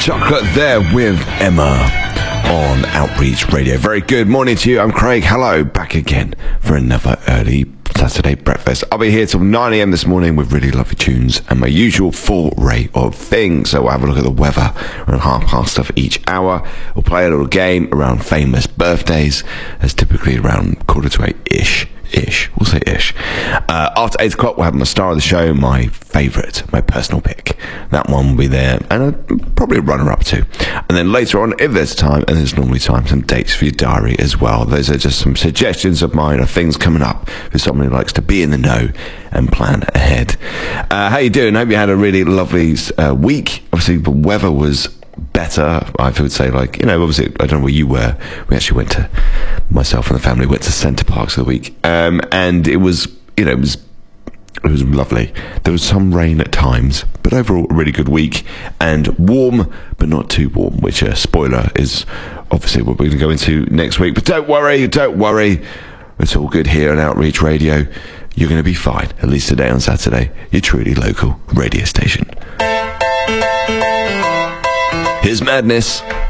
Chocolate there with Emma on Outreach Radio. Very good morning to you. I'm Craig. Hello, back again for another early Saturday breakfast. I'll be here till 9 a.m. this morning with really lovely tunes and my usual full array of things. So we'll have a look at the weather around 1:30 of each hour. We'll play a little game around famous birthdays. That's typically around 7:45-ish. We'll say ish. After 8 o'clock, we'll have my star of the show, my favourite, my personal pick. That one will be there, and probably a runner-up too. And then later on, if there's time, and there's normally time, some dates for your diary as well. Those are just some suggestions of mine of things coming up for someone who likes to be in the know and plan ahead. How you doing? I hope you had a really lovely week. Obviously, the weather was better, I would say. Like, you know, obviously, I don't know where you were. We actually went to, myself and the family went to Centre Parks for the week, and it was, you know, it was lovely. There was some rain at times, but overall a really good week, and warm but not too warm, which spoiler is obviously what we're going to go into next week. But don't worry, it's all good here on Outreach Radio. You're going to be fine, at least today on Saturday, your truly local radio station. Here's Madness